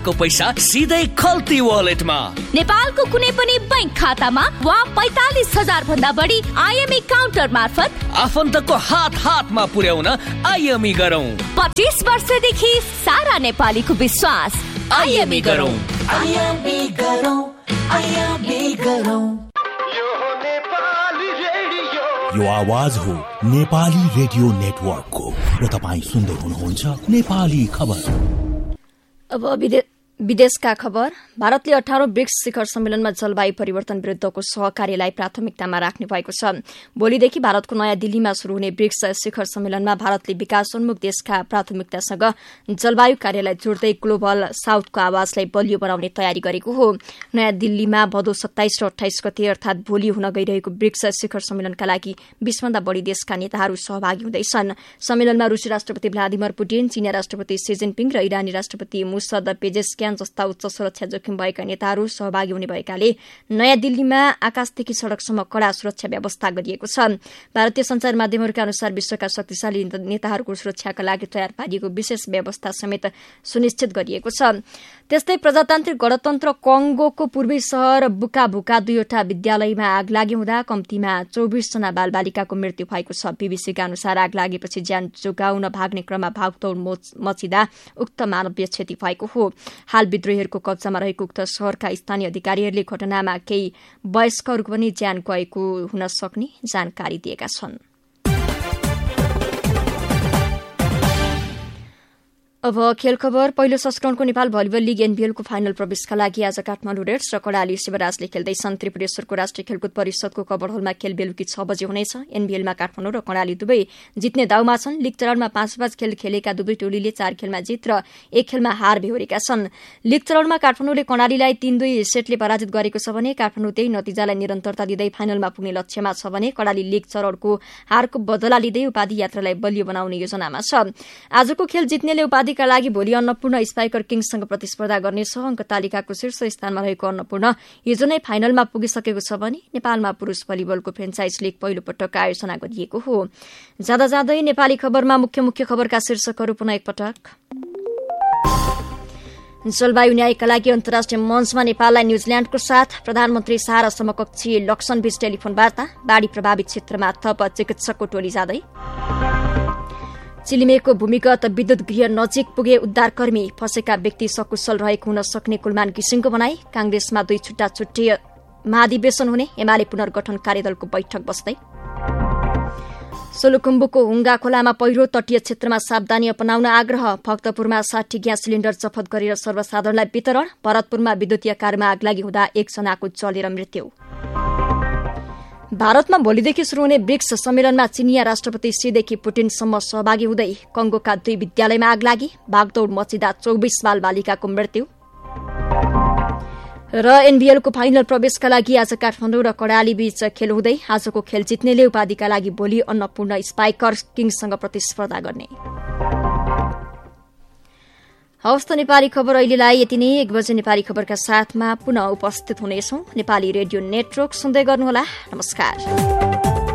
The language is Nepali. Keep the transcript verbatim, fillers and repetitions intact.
को पैसा सिधै खल्ती वालेटमा नेपालको कुनै पनि बैंक खातामा वा पैंतालीस हजार भन्दा बढी आईएमई काउन्टर मार्फत आफन्तको हात हातमा पुर्याउन आईएमई गरौँ। पच्चीस वर्षदेखि सारा नेपालीको विश्वास आईएमई गरौँ। आईएमई गरौँ, आईएमई गरौँ। यो आवाज हो नेपाली रेडियो नेटवर्कको र तपाईँ सुन्दै हुनुहुन्छ नेपाली खबर। अब विदे विदेशका खबर। भारतले अठारौं ब्रिक्स शिखर सम्मेलनमा जलवायु परिवर्तन विरुद्धको सहकार्यलाई प्राथमिकतामा राख्ने भएको छ। भोलिदेखि भारतको नयाँ दिल्लीमा शुरू हुने ब्रिक्स शिखर सम्मेलनमा भारतले विकासोन्मुख देशका प्राथमिकतासँग जलवायु कार्यलाई जोड्दै ग्लोबल साउथको आवाजलाई बलियो बनाउने तयारी गरेको हो। नयाँ दिल्लीमा भदौ सत्ताइस र अठाइस गते अर्थात भोलि हुन गइरहेको ब्रिक्स शिखर सम्मेलनका लागि बीसभन्दा बढ़ी देशका नेताहरू सहभागी हुँदैछन्। सम्मेलनमा रूसी राष्ट्रपति भ्लादिमिर पुटिन, चीनिया राष्ट्रपति सी जिनपिङ र इरानी राष्ट्रपति मुसद पेजेस्कियान जस्ता उच्च सुरक्षा जोखिम भएका नेताहरू सहभागी हुने भएकाले नयाँ दिल्लीमा आकाशदेखि सड़कसम्म कड़ा सुरक्षा व्यवस्था गरिएको छ। भारतीय संचार माध्यमहरूका अनुसार विश्वका शक्तिशाली नेताहरूको सुरक्षाका लागि तयार पारिएको विशेष व्यवस्था समेत सुनिश्चित गरिएको छ। त्यस्तै प्रजातान्त्रिक गणतन्त्र कङ्गोको पूर्वी शहर बुकाभुका दुईवटा विद्यालयमा आग लागि हुँदा कम्तीमा चौबिस जना बालबालिकाको मृत्यु भएको छ। बीबीसीका अनुसार आग लागेपछि ज्यान जोगाउन भाग्ने क्रममा भागदौड़ मचिँदा उक्त मानवीय क्षति भएको हो। हाल विद्रोहीहरूको कब्जामा रहेको उक्त शहरका स्थानीय अधिकारीहरूले घटनामा केही वयस्कहरूको पनि ज्यान गएको हुन सक्ने जानकारी दिएका छन्। अब खेल खबर। पहिलो संस्करणको नेपाल भलिबल लीग एनबीएलको फाइनल प्रवेशका लागि आज काठमाडौँ रेड्स र कडाली शिवराजले खेल्दैछन्। त्रिपुरेश्वरको राष्ट्रिय खेलकुद परिषदको कवर हलमा खेल बेलुकी छ बजे हुनेछ। एनबीएलमा काठमाडौँ र कडाली दुवै जित्ने दाउमा छन्। लीग चरणमा पाँच पाँच खेल खेलेका दुवै टोलीले चार खेलमा जित र एक खेलमा हार बेहोरेका छन्। लीग चरणमा काठमाडौँले कडालीलाई तीन दुई सेटले पराजित गरेको छ भने काठमाडौँ त्यही नतिजालाई निरन्तरता दिँदै फाइनलमा पुग्ने लक्ष्यमा छ भने कडाली लीग चरणको हारको बदला लिँदै उपाधि यात्रालाई बलियो बनाउने योजनामा छ। आजको खेल जित्नेले उपाधि का लागि भोलि अन्नपूर्ण स्पाइकर किङ्ससँग प्रतिस्पर्धा गर्नेछ। अंक तालिकाको शीर्ष स्थानमा रहेको अन्नपूर्ण हिजो नै फाइनलमा पुगिसकेको छ भने नेपालमा पुरूष भलिबलको फ्रेन्चाइज लीग पहिलो पटक आयोजना गरिएको हो। जाँदा जाँदै नेपाली खबरमा मुख्य मुख्य खबरका शीर्षकहरू पुनः एकपटक। जलवायु न्यायका लागि अन्तर्राष्ट्रिय मञ्चमा नेपाललाई न्यूजील्याण्डको साथ। प्रधानमन्त्री शाह र समकक्षी लक्ष्मणबीच टेलिफोन वार्ता। बाढ़ी प्रभावित क्षेत्रमा थप चिकित्सकको टोली जाँदै। चिलिमेको भूमिगत विद्युत गृह नजिक पुगे उद्धारकर्मी। फँसेका व्यक्ति सकुशल रहेको हुन सक्ने कुलमान घिसिङको भनाई। कांग्रेसमा दुई छुट्टा छुट्टी महाधिवेशन हुने। एमाले पुनर्गठन कार्यदलको बैठक बस्दै। सोलुखुम्बुको हुङ्गा खोलामा पहिरो। तटीय क्षेत्रमा सावधानी अपनाउन आग्रह। भक्तपुरमा साठी ग्यास सिलिण्डर जफत गरेर सर्वसाधारणलाई वितरण। भरतपुरमा विद्युतीय कारमा आगलागी हुँदा एकजनाको जलेर मृत्यु। भारतमा भोलिदेखि शुरू हुने ब्रिक्स सम्मेलनमा चीनिया राष्ट्रपति सीदेखि पुटिनसम्म सहभागी हुँदै कङ्गोका दुई विद्यालयमा आग लागि। भागदौड़ मचिँदा चौबिस बाल बालिकाको मृत्यु। र एनबीएलको फाइनल प्रवेशका लागि आज काठमाडौँ र कडाली बीच खेल हुँदै आजको खेल जित्नेले उपाधिका लागि भोलि अन्नपूर्ण स्पाइकर किङ्ससँग प्रतिस्पर्धा गर्ने। हवस् त नेपाली खबर अहिलेलाई यति नै। एक बजे नेपाली खबरका साथमा पुनः उपस्थित हुनेछौं। नेपाली रेडियो नेटवर्क सुन्दै गर्नुहोला। नमस्कार।